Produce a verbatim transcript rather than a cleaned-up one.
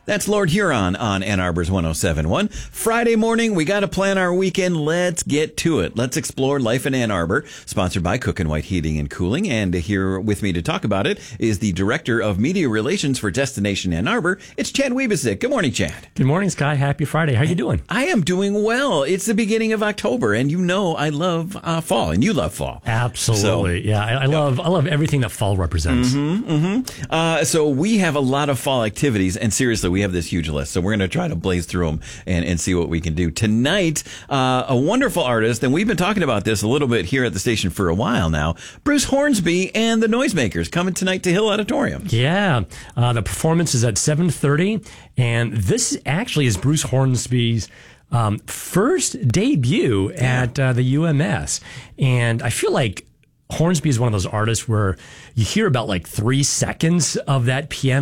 That's Lord Huron on Ann Arbor's one oh seven point one. Friday morning, we got to plan our weekend. Let's get to it. Let's explore life in Ann Arbor, sponsored by Cook and White Heating and Cooling. And here with me to talk about it is the Director of Media Relations for Destination Ann Arbor. It's Chad Weibasick. Good morning, Chad. Good morning, Sky. Happy Friday. How you doing? I am doing well. It's the beginning of October, and you know I love uh, fall, and you love fall. Absolutely. So, yeah, I, I love I love everything that fall represents. Mm-hmm, mm-hmm. Uh, so we have a lot of fall activities, and seriously, we have this huge list. So we're going to try to blaze through them and, and see what we can do. Tonight, uh, a wonderful artist, and we've been talking about this a little bit here at the station for a while now, Bruce Hornsby and the Noisemakers coming tonight to Hill Auditorium. Yeah, uh, the performance is at seven thirty, and this actually is Bruce Hornsby's um, first debut yeah. at uh, the U M S. And I feel like Hornsby is one of those artists where you hear about like three seconds of that piano